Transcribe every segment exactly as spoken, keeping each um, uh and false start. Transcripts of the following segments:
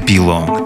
накипіло.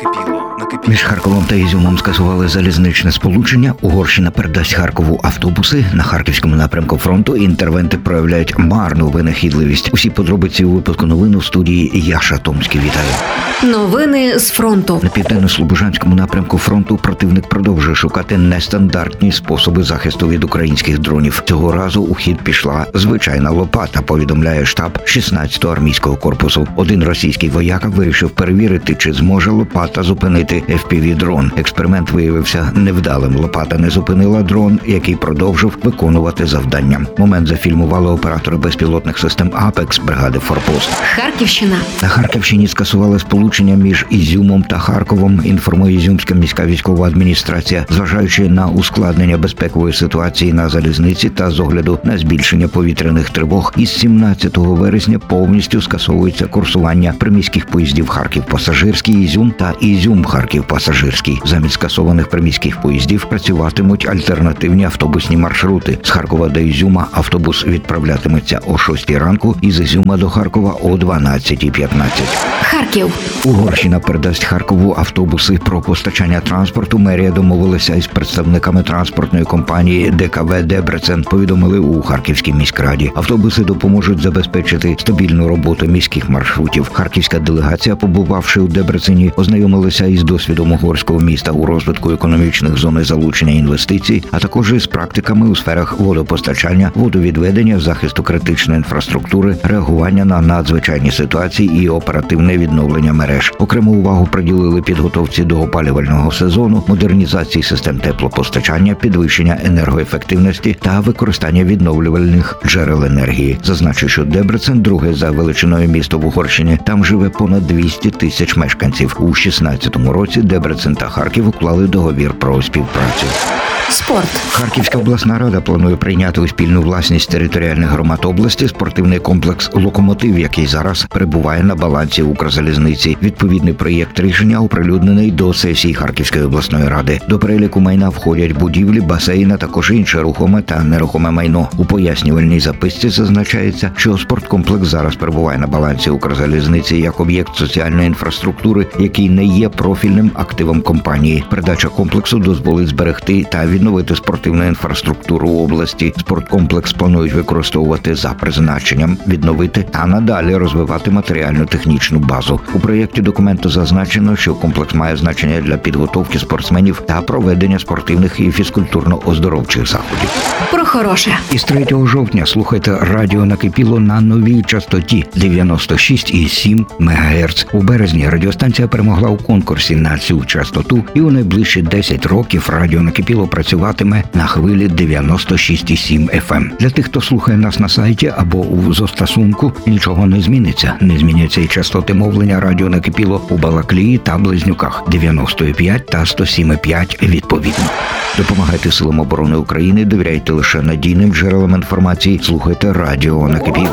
Між Харковом та Ізюмом скасували залізничне сполучення. Угорщина передасть Харкову автобуси. На харківському напрямку фронту інтервенти проявляють марну винахідливість. Усі подробиці у випуску новин у студії Яша Томський. Вітаю. Новини з фронту. На південно-слобожанському напрямку фронту противник продовжує шукати нестандартні способи захисту від українських дронів. Цього разу у хід пішла звичайна лопата, повідомляє штаб шістнадцятого армійського корпусу. Один російський вояка вирішив перевірити, чи зможе лопата зупинити еф пі ві-дрон. Експеримент виявився невдалим. Лопата не зупинила дрон, який продовжив виконувати завдання. Момент зафільмували оператори безпілотних систем «Апекс» бригади «Форпост». Харківщина. На Харківщині скасували сполучення між Ізюмом та Харковом, інформує Ізюмська міська військова адміністрація, зважаючи на ускладнення безпекової ситуації на залізниці та з огляду на збільшення повітряних тривог. Із сімнадцятого вересня повністю скасовується курсування приміських поїздів Харків-Пасажирський, Ізюм та Ізюм-Харків-Пасажирський. Замість скасованих приміських поїздів працюватимуть альтернативні автобусні маршрути. З Харкова до Ізюма автобус відправлятиметься о шостій ранку, із Ізюма до Харкова о дванадцятій п'ятнадцять. Харків. Угорщина передасть Харкову автобуси. Про постачання транспорту мерія домовилася із представниками транспортної компанії де ка ве «Дебрецен», повідомили у Харківській міськраді. Автобуси допоможуть забезпечити стабільну роботу міських маршрутів. Харківська делегація, побувавши у Дебрецені, ознайомилася із досвідом угорського міста у розвитку економічних зон залучення інвестицій, а також із практиками у сферах водопостачання, водовідведення, захисту критичної інфраструктури, реагування на надзвичайні ситуації і оперативне відновлення мереж. Окрему увагу приділили підготовці до опалювального сезону, модернізації систем теплопостачання, підвищення енергоефективності та використання відновлювальних джерел енергії. Зазначу, що Дебрецен – друге за величиною місто в Угорщині. Там живе понад двісті тисяч мешканців. У шістнадцятому році Дебрецен та Харків уклали договір про співпрацю. Спорт. Харківська обласна рада планує прийняти у спільну власність територіальних громад області спортивний комплекс «Локомотив», який зараз перебуває на балансі Укрзалізниці. Відповідний проєкт рішення оприлюднений до сесії Харківської обласної ради. До переліку майна входять будівлі, басейни, також інше рухоме та нерухоме майно. У пояснювальній записці зазначається, що спорткомплекс зараз перебуває на балансі Укрзалізниці як об'єкт соціальної інфраструктури, який не є профільним активом компанії. Передача комплексу дозволить зберегти та відновити спортивну інфраструктуру області. Спорткомплекс планують використовувати за призначенням, відновити та надалі розвивати матеріально-технічну базу. У проєкті документу зазначено, що комплекс має значення для підготовки спортсменів та проведення спортивних і фізкультурно-оздоровчих заходів. Про хороше. Із третього жовтня слухайте радіо накипіло на новій частоті дев'яносто шість і сім мегагерц. У березні радіостанція перемогла у конкурсі на цю частоту, і у найближчі десять років радіо накипіло працюватиме на хвилі дев'яносто шість і сім еф ем. Для тих, хто слухає нас на сайті або у застосунку, нічого не зміниться. Не зміняться і частоти мовлення радіо накипіло у Балаклії та Близнюках дев'яносто п'ять та сто сім п'ять відповідно. Допомагайте Силам оборони України, довіряйте лише надійним джерелам інформації, слухайте радіо накипіло.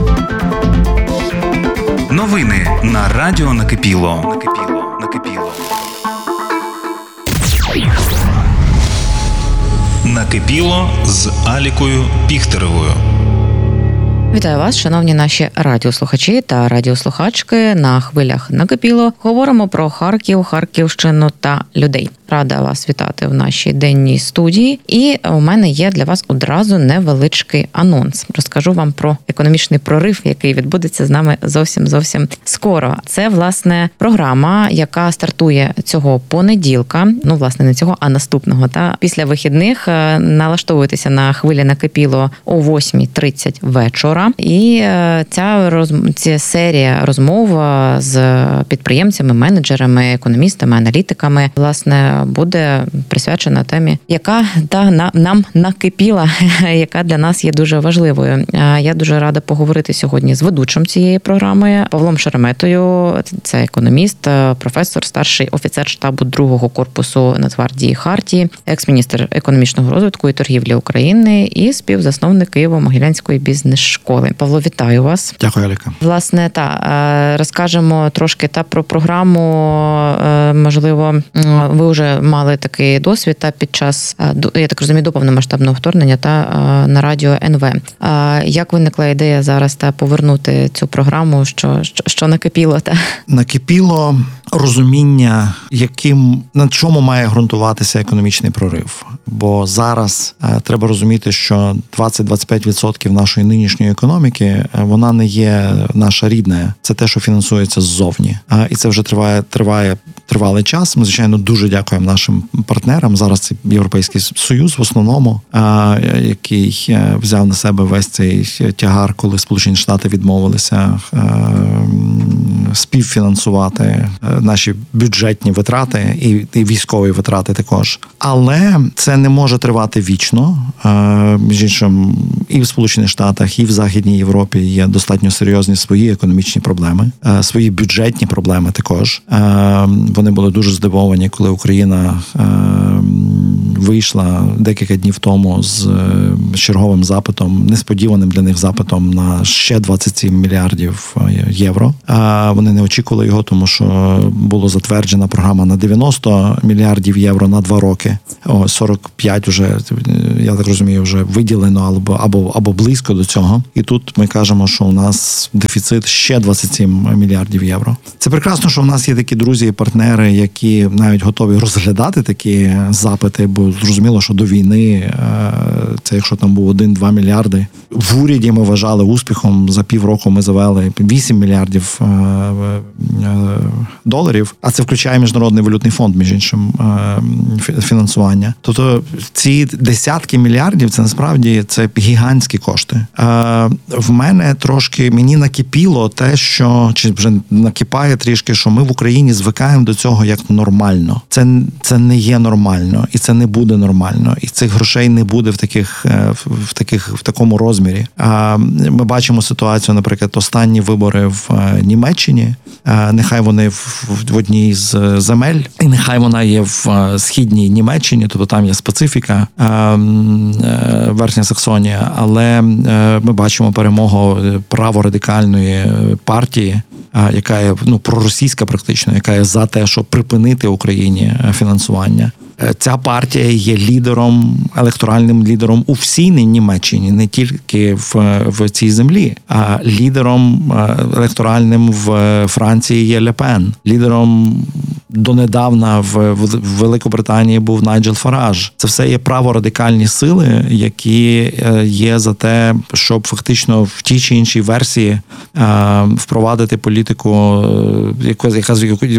Новини на радіо накипіло. Накипіло. Накипіло. Накипіло з Алікою Піхтеревою. Вітаю вас, шановні наші радіослухачі та радіослухачки. На хвилях накипіло. Говоримо про Харків, Харківщину та людей. Рада вас вітати в нашій денній студії. І у мене є для вас одразу невеличкий анонс. Розкажу вам про економічний прорив, який відбудеться з нами зовсім-зовсім скоро. Це, власне, програма, яка стартує цього понеділка. Ну, власне, не цього, а наступного. Та після вихідних налаштовуйтеся на хвилі накипіло о восьмій тридцять вечора. І ця, роз... ця серія розмов з підприємцями, менеджерами, економістами, аналітиками, власне, буде присвячена темі, яка та на, нам накипіла, яка для нас є дуже важливою. Я дуже рада поговорити сьогодні з ведучим цієї програми Павлом Шереметою. Це економіст, професор, старший офіцер штабу другого корпусу Нацгвардії Хартії, екс-міністр економічного розвитку і торгівлі України і співзасновник Києво-Могилянської бізнес-школи. школи. Павло, вітаю вас. Дякую, Аліка. Власне, та розкажемо трошки та про програму. Можливо, ви вже мали такий досвід та під час, я так розумію, до повномасштабного вторгнення та на радіо ен ве. Як виникла ідея зараз та повернути цю програму, що, що, що накипіло? Та? Накипіло розуміння, яким, на чому має ґрунтуватися економічний прорив. Бо зараз е, треба розуміти, що двадцять-двадцять п'ять відсотків нашої нинішньої економіки, е, вона не є наша рідна. Це те, що фінансується ззовні. А, і це вже триває, триває тривалий час. Ми, звичайно, дуже дякуємо нашим партнерам. Зараз це Європейський Союз в основному, а, який взяв на себе весь цей тягар, коли Сполучені Штати відмовилися а, співфінансувати наші бюджетні витрати і, і військові витрати також. Але це не може тривати вічно. Між іншим, і в Сполучених Штатах, і в Західній Європі є достатньо серйозні свої економічні проблеми, свої бюджетні проблеми також. Вони були дуже здивовані, коли Україна вийшла декілька днів тому з черговим запитом, несподіваним для них запитом на ще двадцять сім мільярдів євро. Вони не очікували його, тому що було затверджена програма на дев'яносто мільярдів євро на два роки. О, сорок п'ять вже, я так розумію, вже виділено або, або, або близько до цього. І тут ми кажемо, що у нас дефіцит ще двадцять сім мільярдів євро. Це прекрасно, що в нас є такі друзі і партнери, які навіть готові розглядати такі запити, бо зрозуміло, що до війни це якщо там був один-два мільярди. В уряді ми вважали успіхом, за півроку ми завели вісім мільярдів доларів, а це включає Міжнародний валютний фонд, між іншим, фінансування. Тобто ці десятки мільярдів, це насправді це гігантські кошти. В мене трошки, мені накипіло те, що, чи вже накипає трішки, що ми в Україні звикаємо до цього як нормально. Це, це не є нормально, і це не буде нормально, і цих грошей не буде в таких, в таких, в такому розмірі. Ми бачимо ситуацію, наприклад, останні вибори в Німеччині, нехай вони в, в одній з земель, і нехай вона є в східній Німеччині, тобто там є специфіка, Верхня Саксонія, але ми бачимо перемогу праворадикальної партії, яка є, ну, проросійська практично, яка є за те, щоб припинити Україні фінансування. Ця партія є лідером, електоральним лідером у всій Німеччині, не тільки в, в цій землі, а лідером електоральним в Франції є Ле Пен. Лідером донедавна в, в Великобританії був Найджел Фараж. Це все є праворадикальні сили, які є за те, щоб фактично в тій чи іншій версії впровадити політику, яка, яка,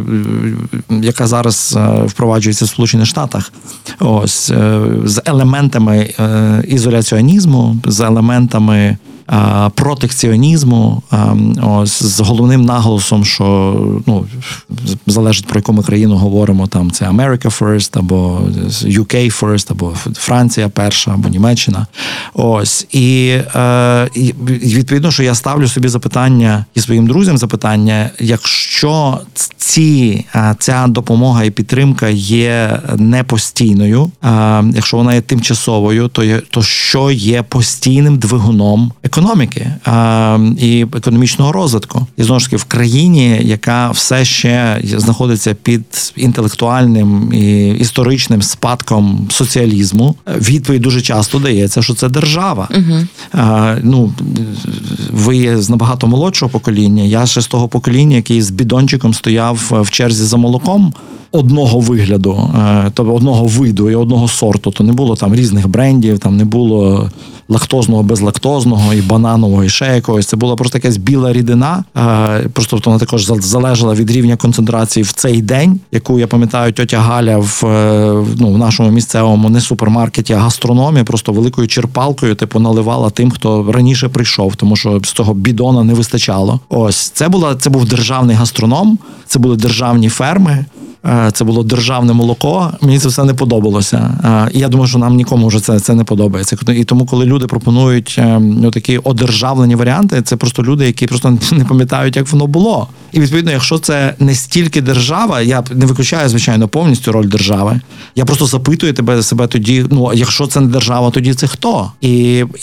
яка зараз впроваджується в Сполучених Штатах. Ось, з елементами ізоляціонізму, з елементами протекціонізму, ось, з головним наголосом, що, ну, залежить про яку ми країну говоримо, там це America First, або ю кей First, або Франція перша, або Німеччина. Ось, і, і відповідно, що я ставлю собі запитання і своїм друзям запитання, якщо ці, ця допомога і підтримка є не постійною, якщо вона є тимчасовою, то, є, то що є постійним двигуном економіки а, і економічного розвитку. І знову ж таки в країні, яка все ще знаходиться під інтелектуальним і історичним спадком соціалізму, відповідь дуже часто дається, що це держава. Угу. А, ну, ви є з набагато молодшого покоління, я ще з того покоління, який з бідончиком стояв в черзі за молоком одного вигляду, тобто одного виду і одного сорту, то не було там різних брендів, там не було лактозного, безлактозного, і бананового, і ще якогось. Це була просто якась біла рідина, просто вона також залежала від рівня концентрації в цей день, яку, я пам'ятаю, тьотя Галя в, ну, в нашому місцевому не супермаркеті, а гастрономі просто великою черпалкою типу наливала тим, хто раніше прийшов, тому що з того бідона не вистачало. Ось, це була, це був державний гастроном, це були державні ферми, це було державне молоко, мені це все не подобалося. І я думаю, що нам нікому вже це, це не подобається. І тому, коли люди пропонують ну, такі одержавлені варіанти, це просто люди, які просто не пам'ятають, як воно було. І відповідно, якщо це не стільки держава, я не виключаю, звичайно, повністю роль держави, я просто запитую тебе себе тоді, ну, якщо це не держава, тоді це хто? І, і,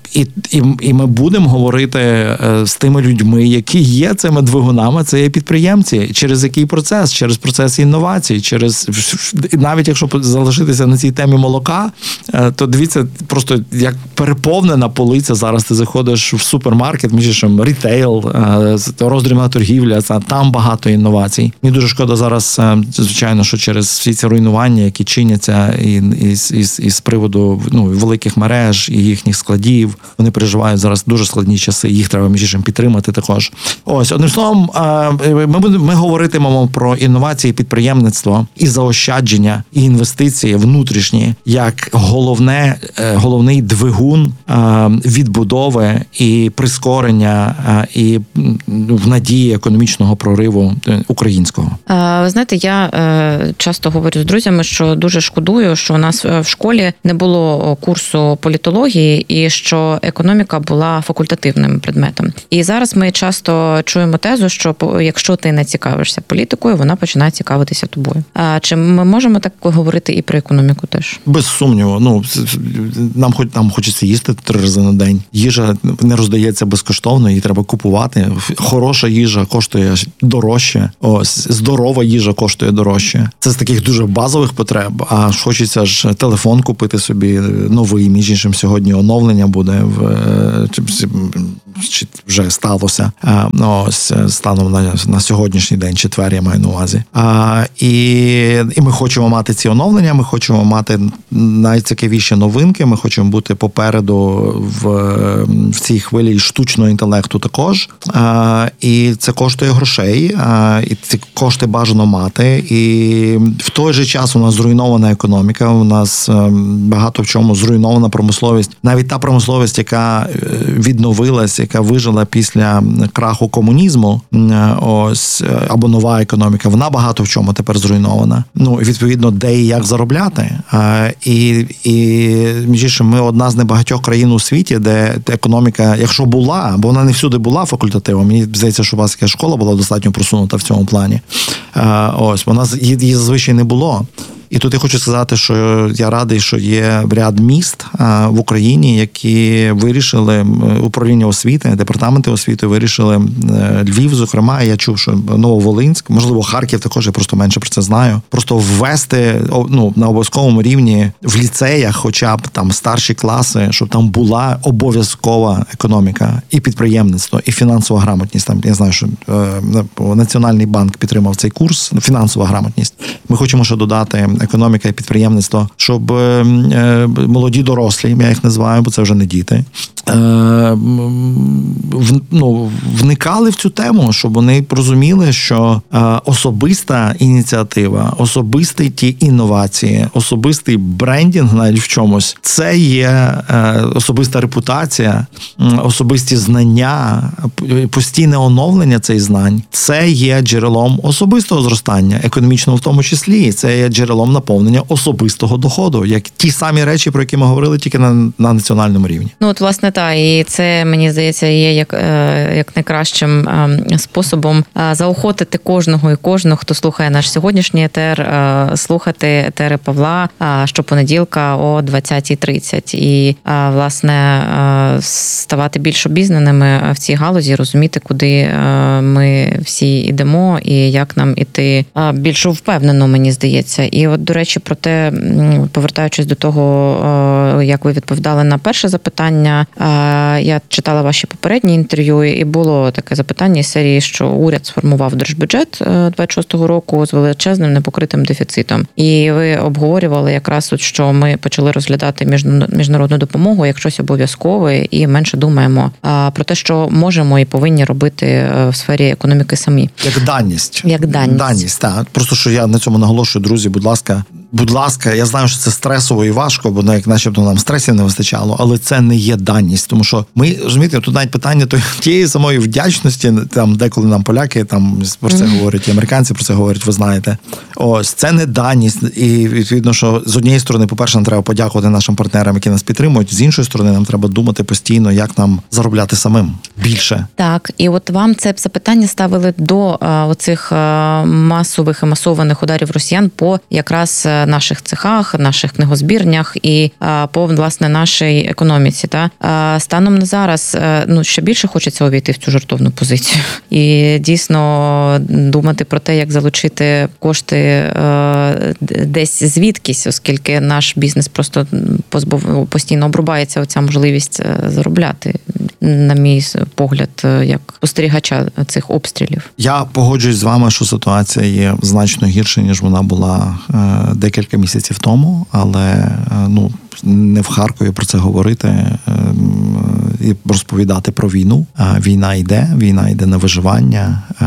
і, і, і ми будемо говорити з тими людьми, які є цими двигунами, це є підприємці. Через який процес? Через процес інновацій, через навіть якщо залишитися на цій темі молока, то дивіться, просто як переповнена полиця зараз. Ти заходиш в супермаркет, між іншим, рітейл, роздрібна торгівля, там багато інновацій. Мені дуже шкода зараз, звичайно, що через всі ці руйнування, які чиняться і, і, і, і з приводу ну, великих мереж і їхніх складів, вони переживають зараз дуже складні часи, їх треба між іншим підтримати також. Ось, одним словом, ми, будемо, ми говоритимемо про інновації, підприємництво і заощадження, і інвестиції внутрішні, як головне, головний двигун відбудови і прискорення і в надії економічного прориву українського. Ви знаєте, я часто говорю з друзями, що дуже шкодую, що у нас в школі не було курсу політології і що економіка була факультативним предметом. І зараз ми часто чуємо тезу, що якщо ти не цікавишся політикою, вона починає цікавитися тобою. А чи ми можемо так говорити і про економіку теж? Без сумніву. Ну, нам хоч нам хочеться їсти три рази на день. Їжа не роздається безкоштовно, її треба купувати. Хороша їжа коштує дорожче. Ось, здорова їжа коштує дорожче. Це з таких дуже базових потреб. А хочеться ж телефон купити собі новий. Між іншим, сьогодні оновлення буде в чи, чи вже сталося. Ось станом на, на сьогоднішній день, четвер, я маю на увазі. А, і, і ми хочемо мати ці оновлення, ми хочемо мати найцікавіші новинки, ми хочемо бути попереду в, в цій хвилі штучного інтелекту також. А, і це коштує грошей, а, і ці кошти бажано мати. І в той же час у нас зруйнована економіка, у нас багато в чому зруйнована промисловість. Навіть та промисловість, яка відновилась, яка вижила після краху комунізму, ось, або нова економіка, вона багато в чому тепер зруйнована. Ну, відповідно, де і як заробляти. А, і, і, між іншим, ми одна з небагатьох країн у світі, де економіка, якщо була, бо вона не всюди була факультативом, мені здається, що у вас яка школа була достатньо просунута в цьому плані. А, ось, вона, її зазвичай не було. І тут я хочу сказати, що я радий, що є ряд міст в Україні, які вирішили, управління освіти, департаменти освіти вирішили, Львів, зокрема, я чув, що Нововолинськ, можливо, Харків також, я просто менше про це знаю, просто ввести ну, на обов'язковому рівні в ліцеях, хоча б там старші класи, щоб там була обов'язкова економіка і підприємництво, і фінансова грамотність. Там, я знаю, що Національний банк підтримав цей курс, фінансова грамотність. Ми хочемо ще додати економіка і підприємництво, щоб молоді дорослі, я їх називаю, бо це вже не діти, ну, вникали в цю тему, щоб вони розуміли, що особиста ініціатива, особисті ті інновації, особистий брендінг навіть в чомусь, це є особиста репутація, особисті знання, постійне оновлення цих знань. Це є джерелом особистого зростання, економічного в тому числі. Це є джерелом наповнення особистого доходу, як ті самі речі, про які ми говорили, тільки на, на національному рівні. Ну, от, власне, так, і це, мені здається, є як, як найкращим способом заохотити кожного і кожного, хто слухає наш сьогоднішній етер, слухати етери Павла щопонеділка о двадцятій тридцять. І, власне, ставати більш обізнаними в цій галузі, розуміти, куди ми всі йдемо і як нам іти більш впевнено, мені здається. І от, до речі, про те, повертаючись до того, як ви відповідали на перше запитання, я читала ваші попередні інтерв'ю, і було таке запитання із серії, що уряд сформував держбюджет двадцять шостого року з величезним непокритим дефіцитом. І ви обговорювали якраз, от, що ми почали розглядати міжнародну допомогу як щось обов'язкове і менше думаємо про те, що можемо і повинні робити в сфері економіки самі. Як даність. Як даність. Даність, так. Просто, що я на цьому наголошую, друзі, будь ласка, будь ласка, я знаю, що це стресово і важко, бо як начебто нам стресів не вистачало, але це не є даність, тому що ми, розумієте, тут навіть питання тієї самої вдячності, там деколи нам поляки там про це mm-hmm. говорять, і американці про це говорять, ви знаєте. Ось, це не даність, і відповідно, що з однієї сторони, по-перше, нам треба подякувати нашим партнерам, які нас підтримують, з іншої сторони, нам треба думати постійно, як нам заробляти самим більше. Так, і от вам це запитання ставили до а, оцих а, масових і масованих ударів росіян по якраз наших цехах, наших книгозбірнях і по, власне, нашій економіці. Та станом на зараз, ну, ще більше хочеться увійти в цю жертовну позицію. І дійсно думати про те, як залучити кошти десь звідкись, оскільки наш бізнес просто позбув, постійно обрубається оця можливість заробляти, на мій погляд, як спостерігача цих обстрілів. Я погоджуюсь з вами, що ситуація є значно гірша, ніж вона була е, декілька місяців тому, але е, ну, не в Харкові про це говорити е, і розповідати про війну. Е, війна йде, війна йде на виживання. Е,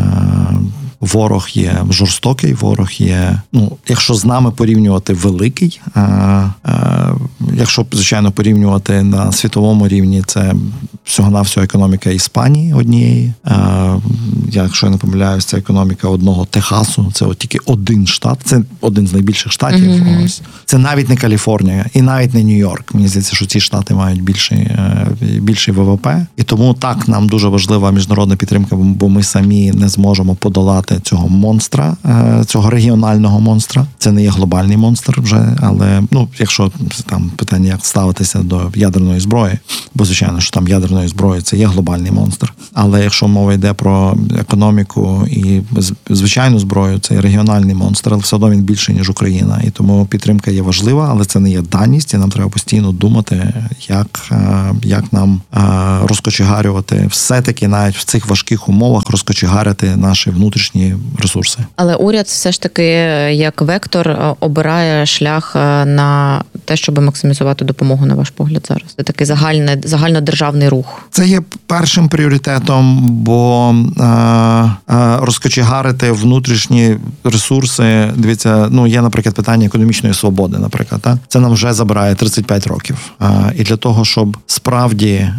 Ворог є жорстокий, ворог є, ну, якщо з нами порівнювати, великий. А, а, якщо, звичайно, порівнювати на світовому рівні, це всього-навсього економіка Іспанії однієї. А, якщо я не помиляюсь, це економіка одного Техасу, це от тільки один штат, це один з найбільших штатів. Mm-hmm. Ось. Це навіть не Каліфорнія і навіть не Нью-Йорк. Мені здається, що ці штати мають більший, більший ВВП. І тому так, нам дуже важлива міжнародна підтримка, бо ми самі не зможемо подолати цього монстра, цього регіонального монстра. Це не є глобальний монстр вже, але, ну, якщо там питання, як ставитися до ядерної зброї, бо, звичайно, що там ядерної зброї це є глобальний монстр. Але якщо мова йде про економіку і звичайну зброю, це є регіональний монстр, але все одно він більший, ніж Україна. І тому підтримка є важлива, але це не є даність, і нам треба постійно думати, як, як нам розкочегарювати все-таки навіть в цих важких умовах розкочегарити наші внутрішні ресурси. Але уряд все ж таки як вектор обирає шлях на те, щоб максимізувати допомогу, на ваш погляд, зараз. Це такий загальний, загальнодержавний рух. Це є першим пріоритетом, бо е, е, розкочегарити внутрішні ресурси, дивіться, ну, є, наприклад, питання економічної свободи, наприклад. Так? Це нам вже забирає тридцять п'ять років. Е, і для того, щоб справді е,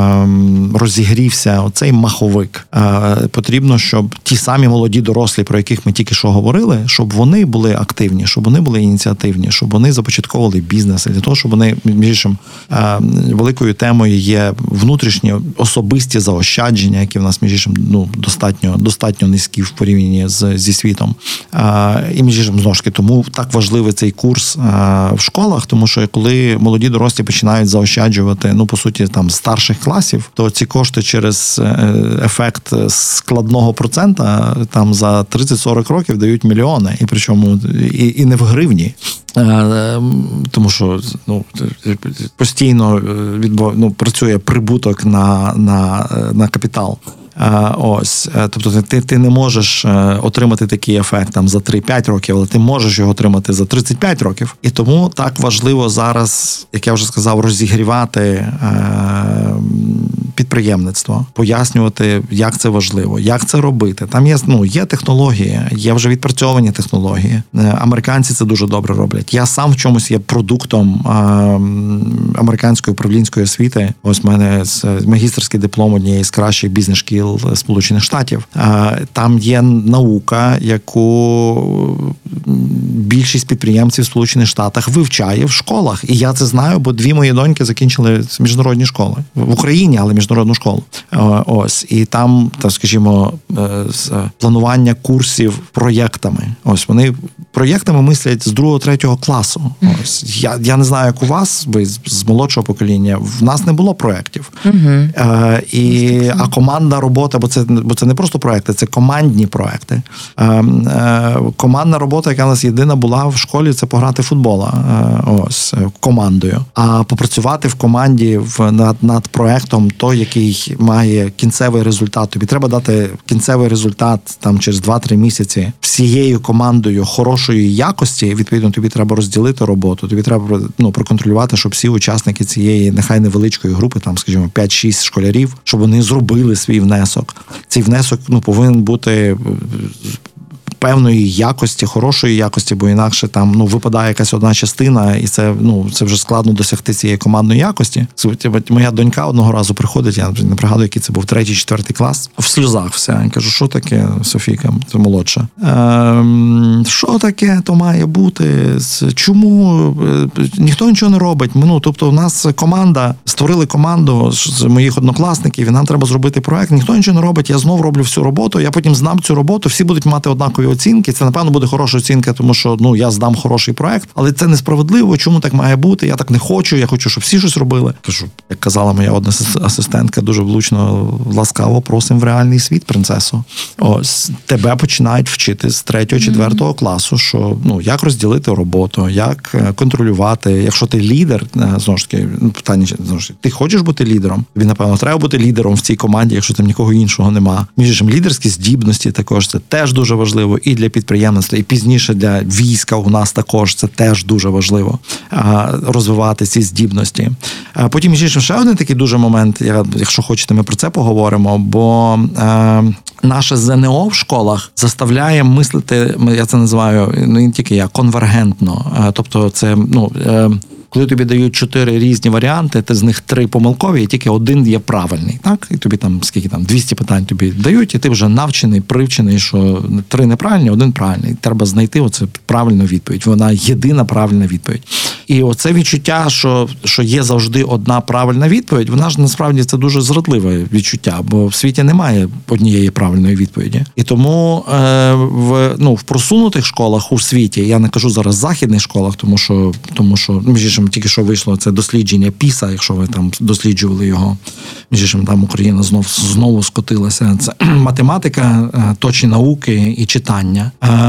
розігрівся оцей маховик, е, потрібно, щоб ті самі молоді дорослі, про яких ми тільки що говорили, щоб вони були активні, щоб вони були ініціативні, щоб вони започатковували бізнес, для того, щоб вони, між іншим, великою темою є внутрішні особисті заощадження, які в нас, між іншим, ну, достатньо, достатньо низькі в порівнянні з, зі світом. І, між іншим, знову ж таки, тому так важливий цей курс в школах, тому що коли молоді дорослі починають заощаджувати, ну, по суті, там, з старших класів, то ці кошти через ефект складного процента там за тридцять-сорок років дають мільйони, і причому і, і не в гривні. Тому що, ну, постійно відбув, ну, працює прибуток на, на, на капітал. Ось, тобто ти, ти не можеш отримати такий ефект там за три-п'ять років, але ти можеш його отримати за тридцять п'ять років. І тому так важливо зараз, як я вже сказав, розігрівати підприємництво, пояснювати, як це важливо, як це робити. Там є, ну, є технології, є вже відпрацьовані технології. Американці це дуже добре роблять. Я сам в чомусь є продуктом американської управлінської освіти. Ось в мене магістерський диплом однієї з кращих бізнес-шкіл Сполучених Штатів. Там є наука, яку більшість підприємців в Сполучених Штатах вивчає в школах. І я це знаю, бо дві мої доньки закінчили міжнародні школи. В Україні, але міжнародну школу. Ось. І там, так скажімо, планування курсів проєктами. Ось вони проєктами мислять з другого-третього класу. Ось. Я, я не знаю, як у вас, ви з молодшого покоління, в нас не було проєктів. Uh-huh. Е, і, а команда робота, бо це, бо це не просто проєкти, це командні проєкти. Е, е, командна робота, яка у нас єдина була в школі, це пограти в футбол. Е, ось, командою. А попрацювати в команді в, над, над проєктом той, який має кінцевий результат. Тобі треба дати кінцевий результат там через два-три місяці всією командою хорошої якості. Відповідно, тобі треба розділити роботу. Тобі треба, ну, проконтролювати, щоб всі учасники цієї нехай невеличкої групи, там, скажімо, п'ять-шість школярів, щоб вони зробили свій внесок. Цей внесок, ну, повинен бути певної якості, хорошої якості, бо інакше там, ну, випадає якась одна частина, і це, ну, це вже складно досягти цієї командної якості. Моя донька одного разу приходить, я не пригадую, який це був третій, четвертий клас, в сльозах вся. Я кажу, що таке, Софійка, це молодша. Ем, що таке, то має бути? Чому? Ніхто нічого не робить. Ну, тобто у нас команда, створили команду з моїх однокласників, і нам треба зробити проект. Ніхто нічого не робить, я знов роблю всю роботу, я потім здам цю роботу, всі будуть мати однакові оцінки. Це, напевно, буде хороша оцінка, тому що, ну, я здам хороший проект, але це несправедливо, чому так має бути, я так не хочу, я хочу, щоб всі щось робили. Кажу, як казала моя одна асистентка, дуже влучно, ласкаво просимо в реальний світ, принцесо. Ось, тебе починають вчити з третього, четвертого mm-hmm. класу, що, ну, як розділити роботу, як контролювати, якщо ти лідер, знову ж таки, питання, знову ж таки, ти хочеш бути лідером? Тобі, напевно, треба бути лідером в цій команді, якщо там нікого іншого нема. Між іншим, лідерські здібності також, це теж дуже важливо і для підприємництва, і пізніше для війська у нас також це теж дуже важливо розвивати ці здібності. Потім, між іншим, ще один такий дуже момент, я, якщо хочете, ми про це поговоримо, бо е, наше ЗНО в школах заставляє мислити, я це називаю, ну, не тільки я, конвергентно. Тобто це, ну, е, коли тобі дають чотири різні варіанти, ти з них три помилкові, і тільки один є правильний, так? І тобі там, скільки там, двісті питань тобі дають, і ти вже навчений, привчений, що три неправильні, один правильний. Треба знайти оце правильну відповідь. Вона єдина правильна відповідь. І оце відчуття, що, що є завжди одна правильна відповідь, вона ж насправді це дуже зрадливе відчуття, бо в світі немає однієї правильної відповіді. І тому е, в, ну, в просунутих школах у світі, я не кажу зараз західних школах, тому що, тому що між іншим, тільки що вийшло це дослідження піса, якщо ви там досліджували його, між іншим, там Україна знов, знову скотилася. Це математика, точні науки і читання.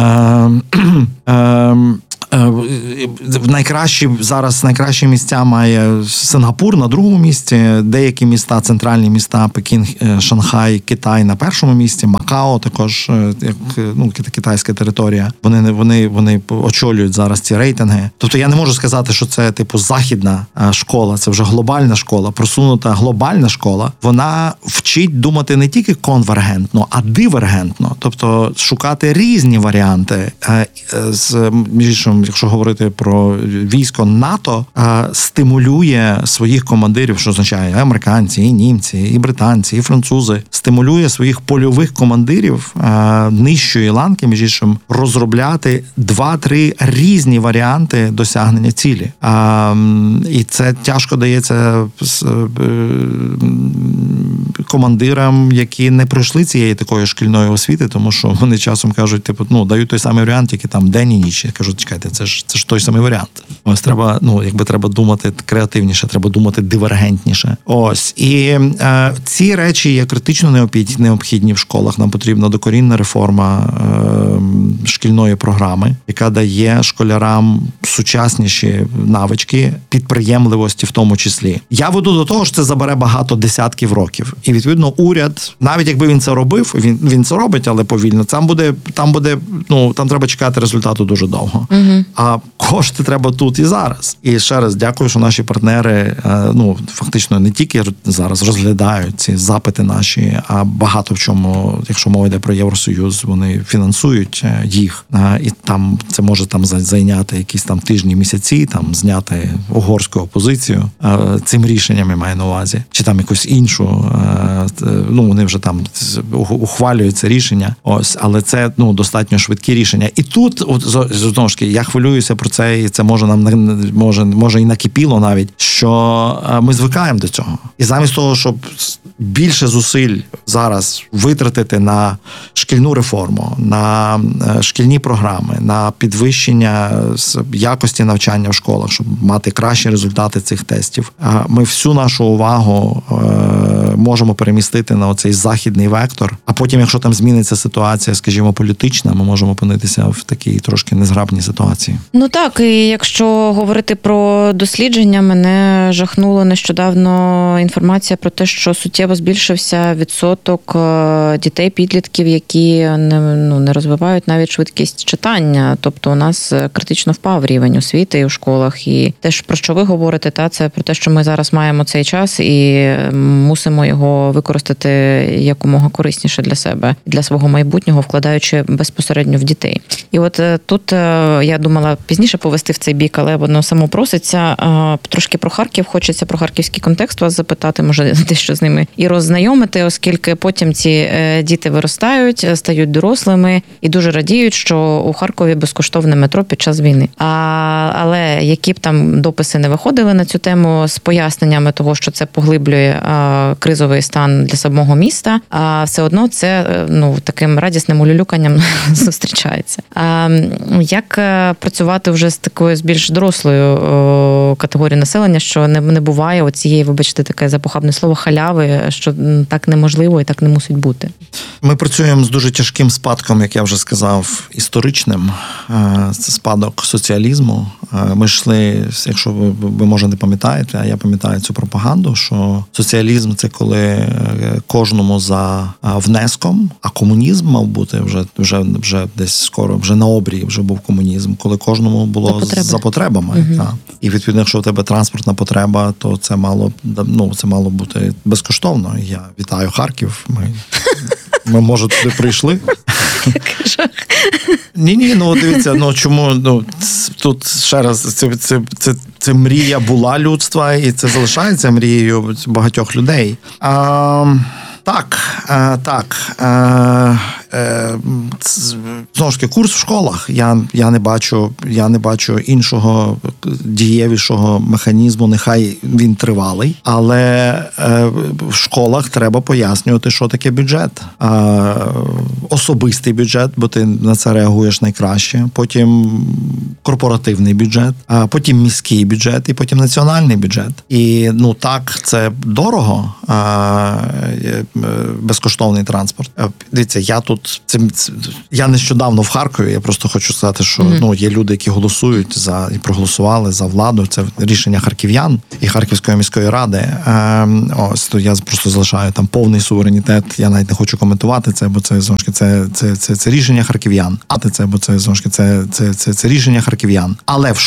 Е, е, Найкращі зараз найкращі місця має Сингапур на другому місці, деякі міста, центральні міста, Пекін, Шанхай, Китай на першому місці, Макао також, як, ну, китайська територія. Вони вони вони очолюють зараз ці рейтинги. Тобто я не можу сказати, що це типу західна школа, це вже глобальна школа, просунута глобальна школа. Вона вчить думати не тільки конвергентно, а дивергентно, тобто шукати різні варіанти. З між якщо говорити про військо, НАТО стимулює своїх командирів, що означає американці, і німці, і британці, і французи, стимулює своїх польових командирів нижчої ланки, між іншим, розробляти два-три різні варіанти досягнення цілі. І це тяжко дається командирам, які не пройшли цієї такої шкільної освіти, тому що вони часом кажуть, типу, ну, дають той самий варіант, який там день і ніч. Я кажу, чекайте, це ж, це ж той самий варіант. Ось треба, ну, якби треба думати креативніше, треба думати дивергентніше. Ось. І е, ці речі є критично необхідні в школах. Нам потрібна докорінна реформа е, шкільної програми, яка дає школярам сучасніші навички, підприємливості в тому числі. Я веду до того, що це забере багато десятків років. І, відповідно, уряд, навіть якби він це робив, він, він це робить, але повільно, там буде, там буде, ну, там треба чекати результату дуже довго. Угу. А кошти треба тут і зараз. І ще раз дякую, що наші партнери, ну, фактично не тільки зараз розглядають ці запити наші, а багато в чому, якщо мова йде про Євросоюз, вони фінансують їх. І там це може там зайняти якісь там тижні, місяці, там зняти угорську опозицію цим рішенням, я маю на увазі, чи там якусь іншу, ну, вони вже там ухвалюють це рішення. Ось, але це, ну, достатньо швидкі рішення. І тут, от, знову ж таки, я хвилююся про це, і це може нам може, може і накипіло навіть, що ми звикаємо до цього. І замість того, щоб більше зусиль зараз витратити на шкільну реформу, на шкільні програми, на підвищення якості навчання в школах, щоб мати кращі результати цих тестів, ми всю нашу увагу можемо перемістити на оцей західний вектор, а потім, якщо там зміниться ситуація, скажімо, політична, ми можемо опинитися в такій трошки незграбній ситуації. Ну так, і якщо говорити про дослідження, мене жахнуло нещодавно інформація про те, що суттєво збільшився відсоток дітей, підлітків, які не, ну, не розвивають навіть швидкість читання. Тобто у нас критично впав рівень освіти у школах. І те, про що ви говорите, та це про те, що ми зараз маємо цей час і мусимо його використати якомога корисніше для себе, для свого майбутнього, вкладаючи безпосередньо в дітей. І от тут я думала пізніше повести в цей бік, але воно само проситься. Трошки про Харків, хочеться про харківський контекст вас запитати, може дещо з ними і роззнайомити, оскільки потім ці діти виростають, стають дорослими і дуже радіють, що у Харкові безкоштовне метро під час війни. А, але які б там дописи не виходили на цю тему з поясненнями того, що це поглиблює а, кризу кризовий стан для самого міста, а все одно це ну таким радісним улюлюканням зустрічається. А як працювати вже з такою з більш дорослою о, категорією населення, що не, не буває оцієї, вибачте, таке запохабне слово халяви, що так неможливо і так не мусить бути? Ми працюємо з дуже тяжким спадком, як я вже сказав, історичним. Це спадок соціалізму. Ми йшли, якщо ви, ви може не пам'ятаєте, а я пам'ятаю цю пропаганду, що соціалізм – це коли кожному за внеском, а комунізм мав бути вже, вже, вже десь скоро, вже на обрії вже був комунізм, коли кожному було за, потреби. за потребами. Угу. Так. І відповідно, якщо в тебе транспортна потреба, то це мало, ну, це мало бути безкоштовно. Я вітаю Харків. Ми, ми може, туди прийшли. Ні, ні, ну дивіться, ну чому ну тут ще раз це, це, це, це мрія була людства, і це залишається мрією багатьох людей. А, так, а, так. А, знову ж таки, курс в школах. Я, я не бачу, я не бачу іншого дієвішого механізму, нехай він тривалий, але в школах треба пояснювати, що таке бюджет. Особистий бюджет, бо ти на це реагуєш найкраще, потім корпоративний бюджет, потім міський бюджет і потім національний бюджет. І ну так, це дорого, безкоштовний транспорт. Дивіться, я тут Це, це, я нещодавно в Харкові, я просто хочу сказати, що mm-hmm. ну, є люди, які голосують за і проголосували за владу. Це рішення харків'ян і Харківської міської ради. Е, ось, то я просто залишаю там повний суверенітет. Я навіть не хочу коментувати це, бо це знову ж таки, це, це, це, це рішення харків'ян. А це, бо це знову ж таки, це, це, це, це рішення харків'ян. Але в